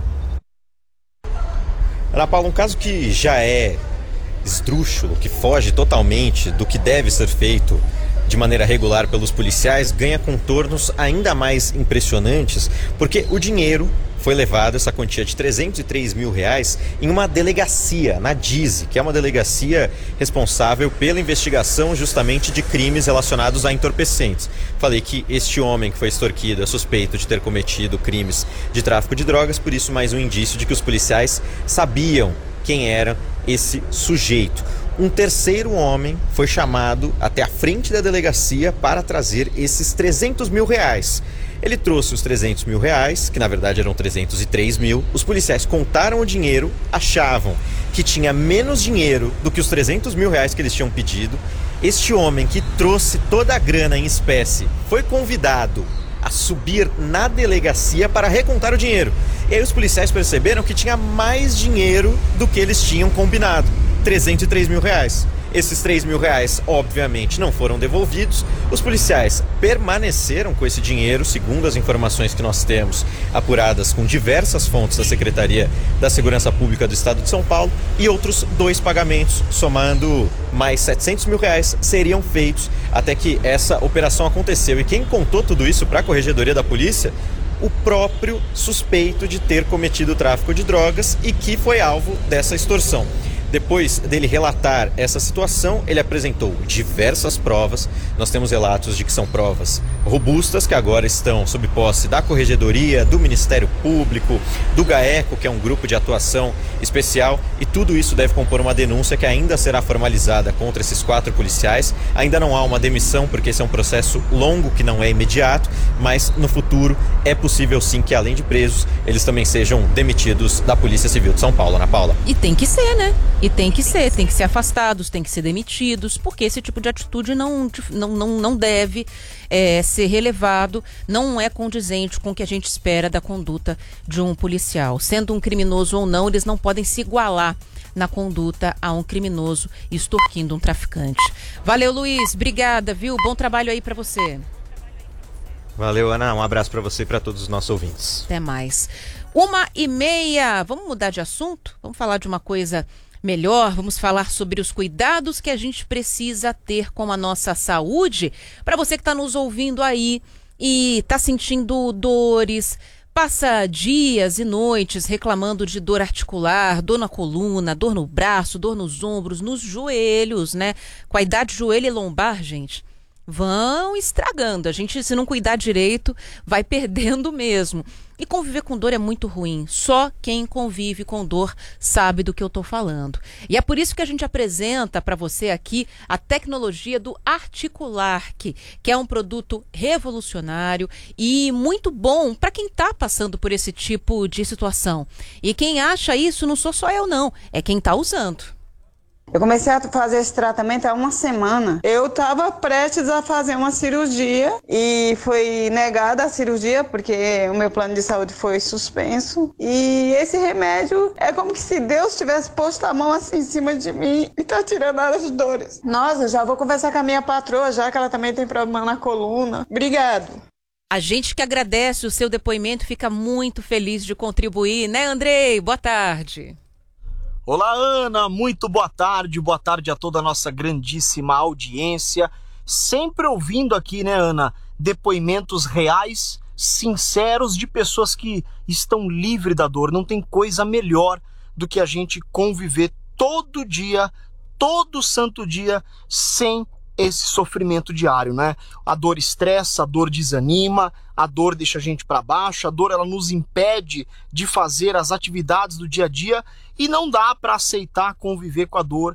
Ana Paula, um caso que já é esdrúxulo, que foge totalmente do que deve ser feito de maneira regular pelos policiais, ganha contornos ainda mais impressionantes, porque o dinheiro foi levado, essa quantia de R$303 mil, em uma delegacia, na DISE, que é uma delegacia responsável pela investigação justamente de crimes relacionados a entorpecentes. Falei que este homem que foi extorquido é suspeito de ter cometido crimes de tráfico de drogas, por isso mais um indício de que os policiais sabiam quem era esse sujeito. Um terceiro homem foi chamado até a frente da delegacia para trazer esses R$300 mil. Ele trouxe os R$300 mil, que na verdade eram 303 mil. Os policiais contaram o dinheiro, achavam que tinha menos dinheiro do que os R$300 mil que eles tinham pedido. Este homem que trouxe toda a grana em espécie foi convidado a subir na delegacia para recontar o dinheiro. E aí os policiais perceberam que tinha mais dinheiro do que eles tinham combinado. R$303 mil. Esses R$3 mil, obviamente, não foram devolvidos. Os policiais permaneceram com esse dinheiro, segundo as informações que nós temos, apuradas com diversas fontes da Secretaria da Segurança Pública do Estado de São Paulo, e outros 2 pagamentos, somando mais R$700 mil, seriam feitos até que essa operação aconteceu. E quem contou tudo isso para a Corregedoria da Polícia? O próprio suspeito de ter cometido o tráfico de drogas e que foi alvo dessa extorsão. Depois dele relatar essa situação, ele apresentou diversas provas. Nós temos relatos de que são provas robustas, que agora estão sob posse da Corregedoria, do Ministério Público, do GAECO, que é um grupo de atuação especial, e tudo isso deve compor uma denúncia que ainda será formalizada contra esses 4 policiais. Ainda não há uma demissão, porque esse é um processo longo que não é imediato, mas no futuro é possível sim que, além de presos, eles também sejam demitidos da Polícia Civil de São Paulo. Ana Paula. E tem que ser, né? E tem que ser afastados, tem que ser demitidos, porque esse tipo de atitude não deve ser relevado, não é condizente com o que a gente espera da conduta de um policial. Sendo um criminoso ou não, eles não podem se igualar na conduta a um criminoso extorquindo um traficante. Valeu, Luiz, obrigada, viu? Bom trabalho aí pra você. Valeu, Ana, um abraço pra você e pra todos os nossos ouvintes. Até mais. 1h30, vamos mudar de assunto? Vamos falar de uma coisa melhor, vamos falar sobre os cuidados que a gente precisa ter com a nossa saúde. Para você que está nos ouvindo aí e está sentindo dores, passa dias e noites reclamando de dor articular, dor na coluna, dor no braço, dor nos ombros, nos joelhos, né? Com a idade joelho e lombar, gente, vão estragando. A gente, se não cuidar direito, vai perdendo mesmo. E conviver com dor é muito ruim. Só quem convive com dor sabe do que eu estou falando. E é por isso que a gente apresenta para você aqui a tecnologia do Articulark, que é um produto revolucionário e muito bom para quem está passando por esse tipo de situação. E quem acha isso não sou só eu, não. É quem está usando. Eu comecei a fazer esse tratamento há uma semana. Eu estava prestes a fazer uma cirurgia e foi negada a cirurgia porque o meu plano de saúde foi suspenso. E esse remédio é como que se Deus tivesse posto a mão assim em cima de mim e tá tirando as dores. Nossa, já vou conversar com a minha patroa, já que ela também tem problema na coluna. Obrigado. A gente que agradece o seu depoimento, fica muito feliz de contribuir, né, Andrei? Boa tarde. Olá, Ana, muito boa tarde a toda a nossa grandíssima audiência, sempre ouvindo aqui, né, Ana, depoimentos reais, sinceros de pessoas que estão livres da dor. Não tem coisa melhor do que a gente conviver todo dia, todo santo dia, sem esse sofrimento diário, né? A dor estressa, a dor desanima, a dor deixa a gente para baixo, a dor ela nos impede de fazer as atividades do dia a dia e não dá para aceitar conviver com a dor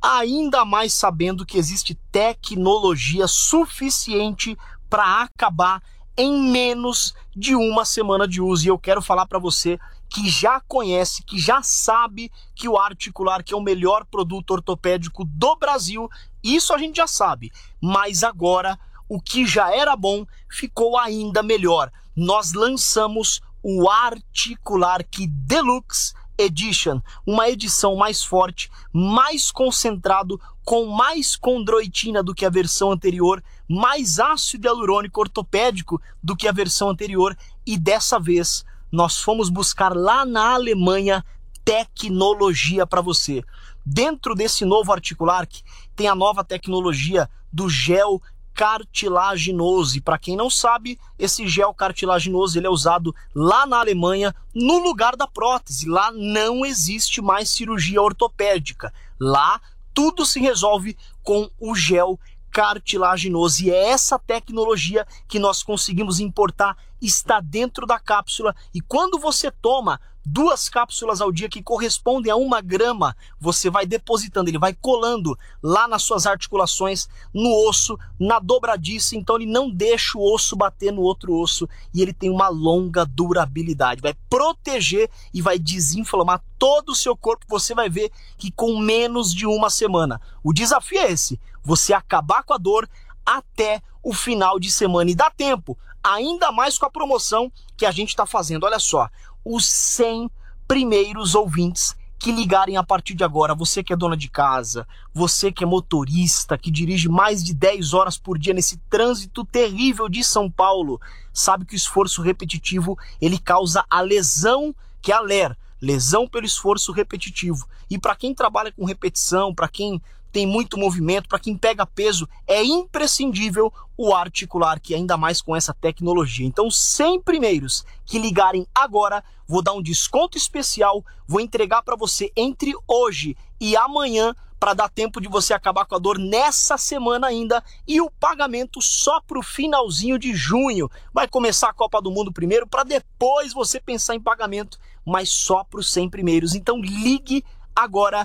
ainda mais sabendo que existe tecnologia suficiente para acabar em menos de uma semana de uso. E eu quero falar para você que já conhece, que já sabe que o Articular que é o melhor produto ortopédico do Brasil, isso a gente já sabe. Mas agora, o que já era bom ficou ainda melhor. Nós lançamos o Articular que Deluxe Edition, uma edição mais forte, mais concentrado, com mais condroitina do que a versão anterior, mais ácido hialurônico ortopédico do que a versão anterior, e dessa vez nós fomos buscar lá na Alemanha tecnologia para você. Dentro desse novo Articular tem a nova tecnologia do gel cartilaginoso. E para quem não sabe, esse gel cartilaginoso ele é usado lá na Alemanha no lugar da prótese. Lá não existe mais cirurgia ortopédica. Lá tudo se resolve com o gel cartilaginoso. E é essa tecnologia que nós conseguimos importar, está dentro da cápsula. E quando você toma 2 cápsulas ao dia que correspondem a 1 grama, você vai depositando, ele vai colando lá nas suas articulações, no osso, na dobradiça, então ele não deixa o osso bater no outro osso e ele tem uma longa durabilidade, vai proteger e vai desinflamar todo o seu corpo. Você vai ver que com menos de 1 semana, o desafio é esse, você acabar com a dor até o final de semana, e dá tempo, ainda mais com a promoção que a gente está fazendo. Olha só, os 100 primeiros ouvintes que ligarem a partir de agora, você que é dona de casa, você que é motorista, que dirige mais de 10 horas por dia nesse trânsito terrível de São Paulo, sabe que o esforço repetitivo, ele causa a lesão, que é a LER, lesão pelo esforço repetitivo. E para quem trabalha com repetição, para quem tem muito movimento, para quem pega peso, é imprescindível o Articular, que ainda mais com essa tecnologia. Então, 100 primeiros que ligarem agora, vou dar um desconto especial, vou entregar para você entre hoje e amanhã, para dar tempo de você acabar com a dor nessa semana ainda, e o pagamento só para o finalzinho de junho. Vai começar a Copa do Mundo primeiro, para depois você pensar em pagamento, mas só para os 100 primeiros. Então, ligue agora,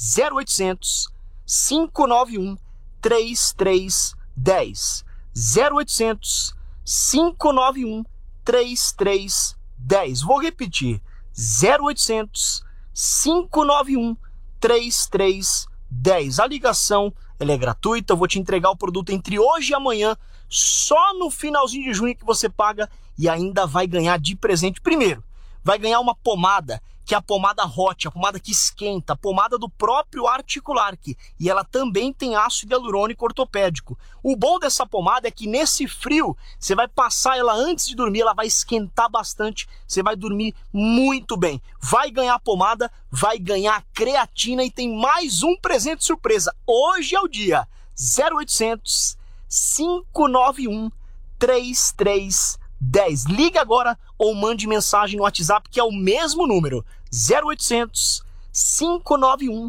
0800 591 3310, 0800 591 3310. Vou repetir, 0800 591 3310. A ligação ela é gratuita, eu vou te entregar o produto entre hoje e amanhã, só no finalzinho de junho que você paga, e ainda vai ganhar de presente. Primeiro, vai ganhar uma pomada, que é a pomada Hot, a pomada que esquenta, a pomada do próprio Articular, e ela também tem ácido hialurônico ortopédico. O bom dessa pomada é que nesse frio, você vai passar ela antes de dormir, ela vai esquentar bastante, você vai dormir muito bem. Vai ganhar a pomada, vai ganhar a creatina, e tem mais um presente surpresa. Hoje é o dia, 0800 591 3310. Ligue agora ou mande mensagem no WhatsApp, que é o mesmo número, 0800 591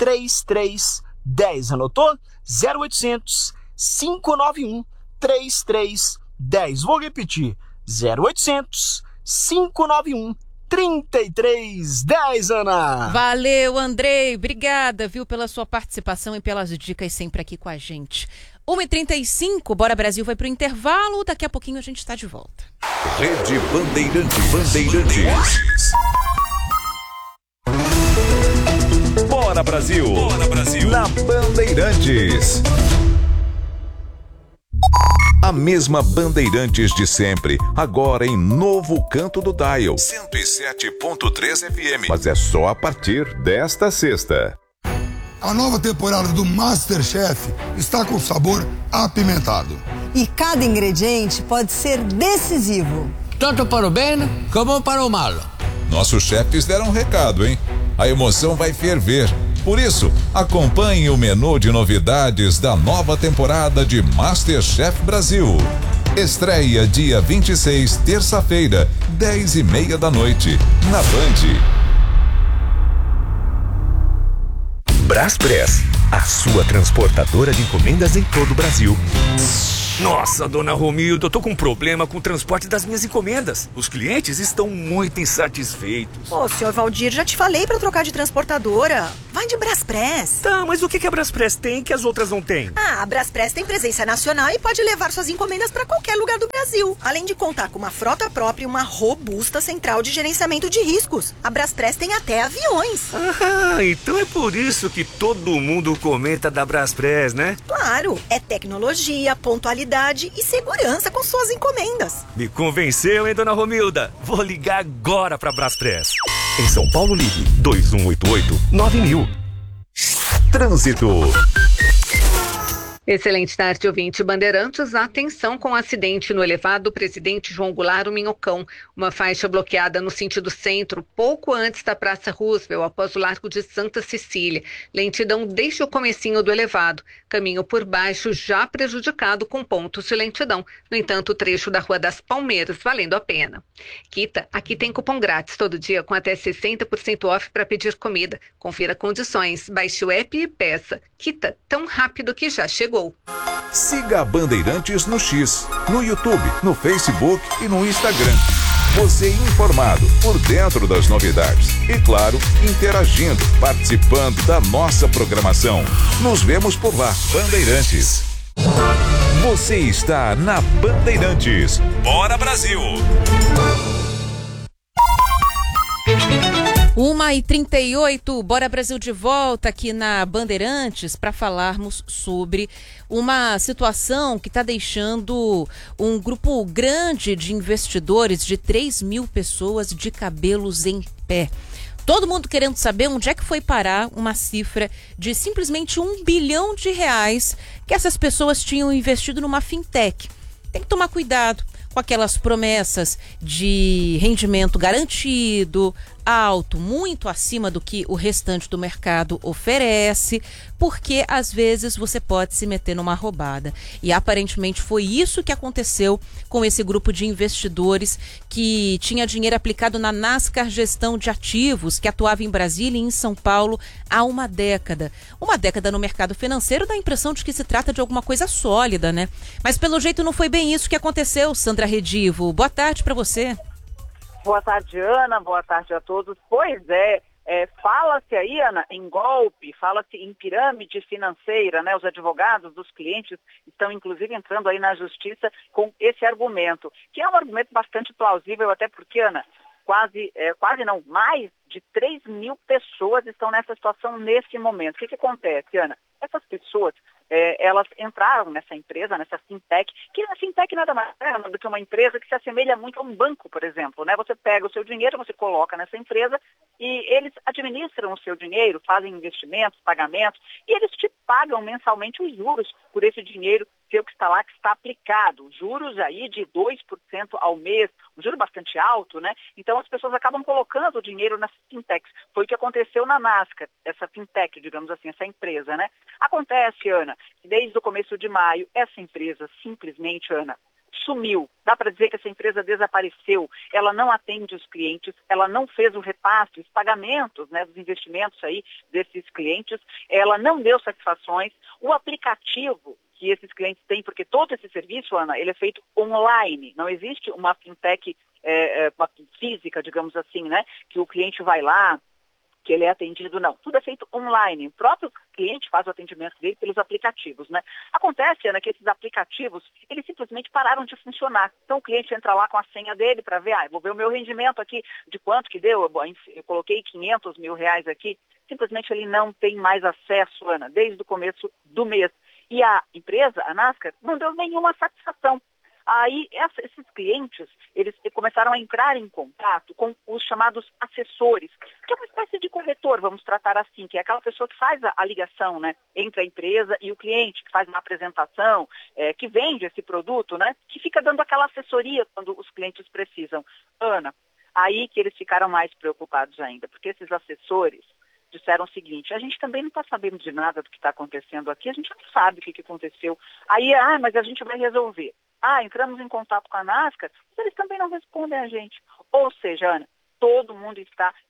3310. Anotou? 0800 591 3310. Vou repetir, 0800 591 3310, Ana. Valeu, Andrei. Obrigada, viu, pela sua participação e pelas dicas sempre aqui com a gente. 1h35, Bora Brasil vai pro intervalo, daqui a pouquinho a gente está de volta. Rede Bandeirantes. Bora Brasil. Bora Brasil. Na Bandeirantes. A mesma Bandeirantes de sempre, agora em novo canto do dial, 107.3 FM. Mas é só a partir desta sexta. A nova temporada do MasterChef está com sabor apimentado. E cada ingrediente pode ser decisivo. Tanto para o bem como para o mal. Nossos chefes deram um recado, hein? A emoção vai ferver. Por isso, acompanhe o menu de novidades da nova temporada de MasterChef Brasil. Estreia dia 26, terça-feira, 10h30 da noite, na Band. Braspress, a sua transportadora de encomendas em todo o Brasil. Nossa, dona Romilda, eu tô com um problema com o transporte das minhas encomendas. Os clientes estão muito insatisfeitos. Ô, senhor Valdir, já te falei pra trocar de transportadora. Vai de Braspress. Tá, mas o que a Braspress tem que as outras não têm? A Braspress tem presença nacional e pode levar suas encomendas pra qualquer lugar do Brasil. Além de contar com uma frota própria e uma robusta central de gerenciamento de riscos. A Braspress tem até aviões. Ah, então é por isso que todo mundo comenta da Braspress, né? Claro, é tecnologia, pontualidade e segurança com suas encomendas. Me convenceu, hein, dona Romilda? Vou ligar agora pra Braspress. Em São Paulo, ligue 2188-9000. Trânsito. Excelente tarde, ouvinte Bandeirantes. Atenção com o acidente no elevado Presidente João Goulart, o Minhocão. Uma faixa bloqueada no sentido centro, pouco antes da Praça Roosevelt, após o Largo de Santa Cecília. Lentidão desde o comecinho do elevado. Caminho por baixo já prejudicado com pontos de lentidão. No entanto, o trecho da Rua das Palmeiras valendo a pena. Quita, aqui tem cupom grátis todo dia com até 60% off para pedir comida. Confira condições, baixe o app e peça. Quita, tão rápido que já chegou. Siga a Bandeirantes no X, no YouTube, no Facebook e no Instagram. Você informado, por dentro das novidades. E claro, interagindo, participando da nossa programação. Nos vemos por lá, Bandeirantes. Você está na Bandeirantes. Bora Brasil! 1h38, Bora Brasil de volta aqui na Bandeirantes para falarmos sobre uma situação que está deixando um grupo grande de investidores, de 3.000 pessoas, de cabelos em pé. Todo mundo querendo saber onde é que foi parar uma cifra de simplesmente R$1 bilhão que essas pessoas tinham investido numa fintech. Tem que tomar cuidado com aquelas promessas de rendimento garantido, alto, muito acima do que o restante do mercado oferece, porque às vezes você pode se meter numa roubada. E aparentemente foi isso que aconteceu com esse grupo de investidores que tinha dinheiro aplicado na NASCAR Gestão de Ativos, que atuava em Brasília e em São Paulo há uma década. Uma década no mercado financeiro dá a impressão de que se trata de alguma coisa sólida, né? Mas pelo jeito não foi bem isso que aconteceu, Sandra Redivo. Boa tarde para você. Boa tarde, Ana. Boa tarde a todos. Pois é, fala-se aí, Ana, em golpe, fala-se em pirâmide financeira, né? Os advogados dos clientes estão, inclusive, entrando aí na justiça com esse argumento, que é um argumento bastante plausível, até porque, Ana, mais de 3.000 pessoas estão nessa situação nesse momento. O que acontece, Ana? Essas pessoas, elas entraram nessa empresa, nessa fintech, que a fintech nada mais é do que uma empresa que se assemelha muito a um banco, por exemplo, né? Você pega o seu dinheiro, você coloca nessa empresa e eles administram o seu dinheiro, fazem investimentos, pagamentos, e eles te pagam mensalmente os juros por esse dinheiro seu que está lá, que está aplicado. Juros aí de 2% ao mês, um juro bastante alto, né? Então as pessoas acabam colocando o dinheiro nas fintechs. Foi o que aconteceu na NASCAR, essa fintech, digamos assim, essa empresa, né? Acontece, Ana, que desde o começo de maio, essa empresa simplesmente, Ana, sumiu. Dá para dizer que essa empresa desapareceu. Ela não atende os clientes, ela não fez o repasse, os pagamentos, né, dos investimentos aí desses clientes, ela não deu satisfações. O aplicativo que esses clientes têm, porque todo esse serviço, Ana, ele é feito online. Não existe uma fintech uma física, digamos assim, né, que o cliente vai lá, que ele é atendido, não. Tudo é feito online. O próprio cliente faz o atendimento dele pelos aplicativos, né? Acontece, Ana, que esses aplicativos, eles simplesmente pararam de funcionar. Então o cliente entra lá com a senha dele para ver, vou ver o meu rendimento aqui, de quanto que deu, eu coloquei R$500 mil aqui. Simplesmente ele não tem mais acesso, Ana, desde o começo do mês. E a empresa, a NASCAR, não deu nenhuma satisfação. Aí esses clientes, eles começaram a entrar em contato com os chamados assessores, que é uma espécie de corretor, vamos tratar assim, que é aquela pessoa que faz a ligação, né, entre a empresa e o cliente, que faz uma apresentação, que vende esse produto, né, que fica dando aquela assessoria quando os clientes precisam. Ana, aí que eles ficaram mais preocupados ainda, porque esses assessores disseram o seguinte: a gente também não está sabendo de nada do que está acontecendo aqui, a gente não sabe o que aconteceu. Aí, mas a gente vai resolver. Entramos em contato com a NASCAR, mas eles também não respondem a gente. Ou seja, Ana, todo mundo está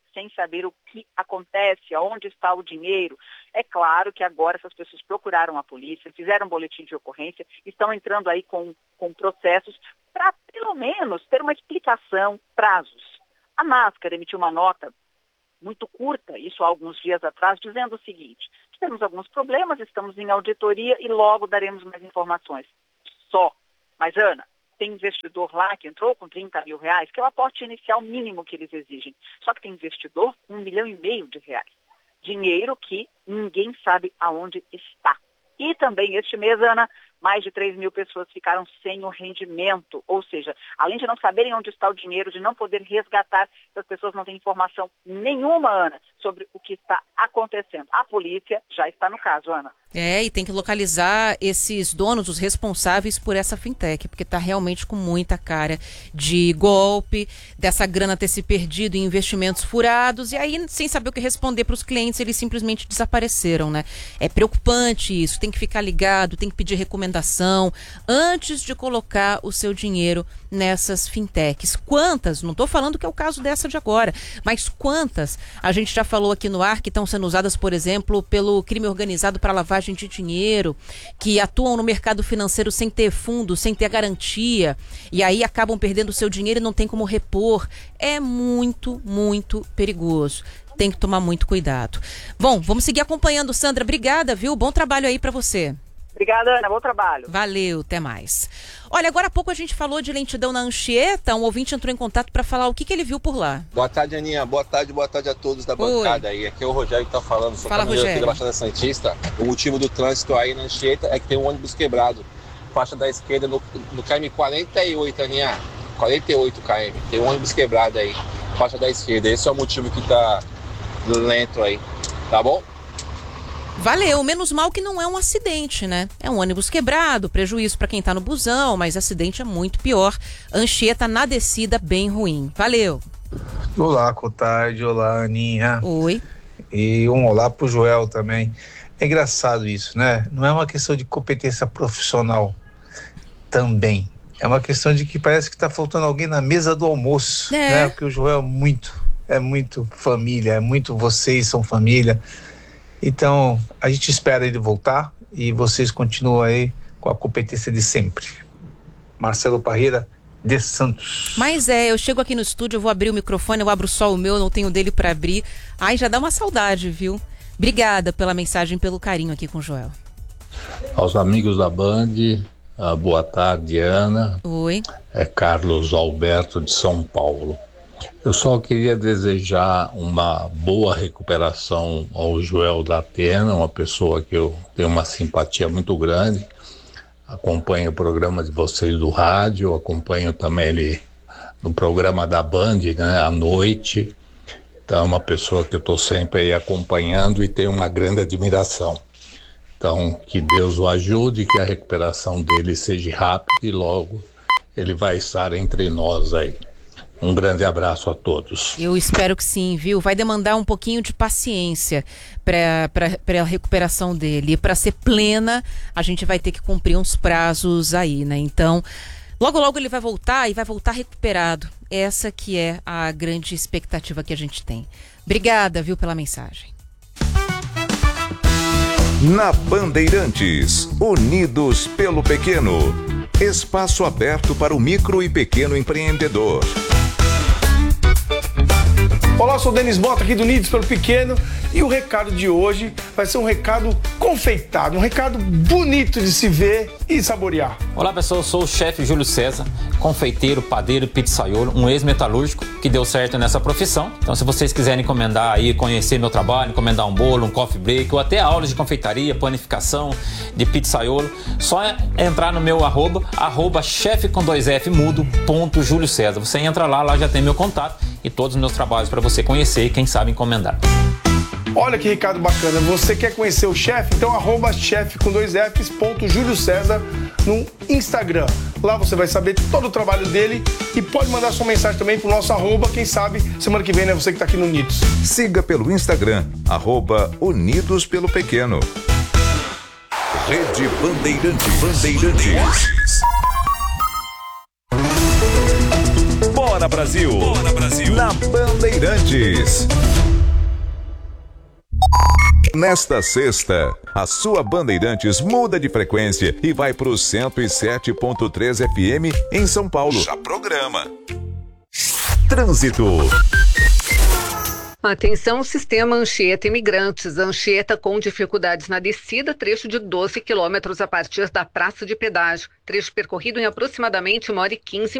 sem saber o que acontece, aonde está o dinheiro. É claro que agora essas pessoas procuraram a polícia, fizeram um boletim de ocorrência, estão entrando aí com processos para, pelo menos, ter uma explicação, prazos. A Máscara emitiu uma nota muito curta, isso há alguns dias atrás, dizendo o seguinte: temos alguns problemas, estamos em auditoria e logo daremos mais informações. Só. Mas, Ana, tem investidor lá que entrou com 30 mil reais, que é o aporte inicial mínimo que eles exigem. Só que tem investidor com R$1,5 milhão de reais. Dinheiro que ninguém sabe aonde está. E também este mês, Ana, mais de 3 mil pessoas ficaram sem o rendimento. Ou seja, além de não saberem onde está o dinheiro, de não poder resgatar, as pessoas não têm informação nenhuma, Ana, sobre o que está acontecendo. A polícia já está no caso, Ana. E tem que localizar esses donos, os responsáveis por essa fintech, porque está realmente com muita cara de golpe, dessa grana ter se perdido em investimentos furados, e aí, sem saber o que responder para os clientes, eles simplesmente desapareceram, né? É preocupante isso, tem que ficar ligado, tem que pedir recomendação antes de colocar o seu dinheiro nessas fintechs. Quantas, não estou falando que é o caso dessa de agora, mas quantas a gente já falou aqui no ar que estão sendo usadas, por exemplo, pelo crime organizado para lavagem de dinheiro, que atuam no mercado financeiro sem ter fundo, sem ter garantia, e aí acabam perdendo o seu dinheiro e não tem como repor. É muito, muito perigoso. Tem que tomar muito cuidado. Bom, vamos seguir acompanhando, Sandra. Obrigada, viu? Bom trabalho aí para você. Obrigada, Ana. Bom trabalho. Valeu, até mais. Olha, agora há pouco a gente falou de lentidão na Anchieta. Um ouvinte entrou em contato para falar o que ele viu por lá. Boa tarde, Aninha. Boa tarde a todos da bancada aí. Aqui é o Rogério que tá falando. Sou caminhoneiro aqui da Baixada Santista. O motivo do trânsito aí na Anchieta é que tem um ônibus quebrado. Faixa da esquerda no KM 48, Aninha. 48 KM. Tem um ônibus quebrado aí. Faixa da esquerda. Esse é o motivo que tá lento aí. Tá bom? Valeu, menos mal que não é um acidente, né? É um ônibus quebrado, prejuízo para quem tá no busão, mas acidente é muito pior. Anchieta na descida bem ruim. Valeu. Olá, Cotarde. Olá, Aninha. Oi. E um olá pro Joel também. É engraçado isso, né? Não é uma questão de competência profissional também. É uma questão de que parece que tá faltando alguém na mesa do almoço, né? Porque o Joel é muito família, é muito vocês são família. Então, a gente espera ele voltar e vocês continuam aí com a competência de sempre. Marcelo Parreira de Santos. Mas eu chego aqui no estúdio, eu vou abrir o microfone, eu abro só o meu, não tenho dele para abrir. Ai, já dá uma saudade, viu? Obrigada pela mensagem, pelo carinho aqui com o Joel. Aos amigos da Band, boa tarde, Ana. Oi. É Carlos Alberto de São Paulo. Eu só queria desejar uma boa recuperação ao Joel da Atena, uma pessoa que eu tenho uma simpatia muito grande. Acompanho o programa de vocês do rádio, acompanho também ele no programa da Band, né, à noite. Então é uma pessoa que eu estou sempre aí acompanhando e tenho uma grande admiração. Então que Deus o ajude, que a recuperação dele seja rápida e logo ele vai estar entre nós aí. Um grande abraço a todos. Eu espero que sim, viu? Vai demandar um pouquinho de paciência para a recuperação dele. E para ser plena, a gente vai ter que cumprir uns prazos aí, né? Então, logo, logo ele vai voltar e vai voltar recuperado. Essa que é a grande expectativa que a gente tem. Obrigada, viu, pela mensagem. Na Bandeirantes, Unidos pelo Pequeno. Espaço aberto para o micro e pequeno empreendedor. Olá, eu sou o Denis Mota aqui do Unidos pelo Pequeno e o recado de hoje vai ser um recado confeitado, um recado bonito de se ver e saborear. Olá pessoal, eu sou o chefe Júlio César, confeiteiro, padeiro, pizzaiolo, um ex-metalúrgico que deu certo nessa profissão. Então se vocês quiserem encomendar aí, conhecer meu trabalho, encomendar um bolo, um coffee break ou até aulas de confeitaria, panificação, de pizzaiolo, só entrar no meu arroba chefe com 2F mudo, @Júlio César. Você entra lá já tem meu contato e todos os meus trabalhos para você conhecer e quem sabe encomendar. Olha que recado bacana, você quer conhecer o chefe? Então chefe com 2Fs, @Júlio César no Instagram. Lá você vai saber todo o trabalho dele e pode mandar sua mensagem também pro nosso quem sabe semana que vem, né? Você que tá aqui no Unidos. Siga pelo Instagram, @Unidos pelo Pequeno. Rede Bandeirantes. Bora Brasil. Bora Brasil. Na Bandeirantes. Nesta sexta, a sua Bandeirantes muda de frequência e vai para o 107.3 FM em São Paulo. Já programa. Trânsito. Atenção, sistema Anchieta Imigrantes. Anchieta com dificuldades na descida, trecho de 12 quilômetros a partir da Praça de Pedágio. Trecho percorrido em aproximadamente 1h15